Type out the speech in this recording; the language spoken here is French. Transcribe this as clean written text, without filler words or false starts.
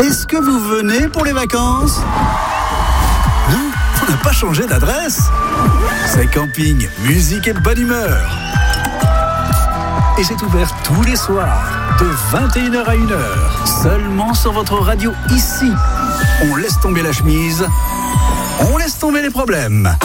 Est-ce que vous venez pour les vacances? Non, on n'a pas changé d'adresse. C'est camping, musique et bonne humeur. Et c'est ouvert tous les soirs, de 21h à 1h, seulement sur votre radio ici. On laisse tomber la chemise, on laisse tomber les problèmes.